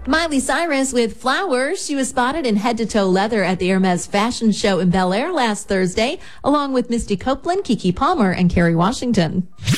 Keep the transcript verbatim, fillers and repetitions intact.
Miley Cyrus with Flowers. She was spotted in head-to-toe leather at the Hermes Fashion Show in Bel Air last Thursday, along with Misty Copeland, Keke Palmer, and Kerry Washington.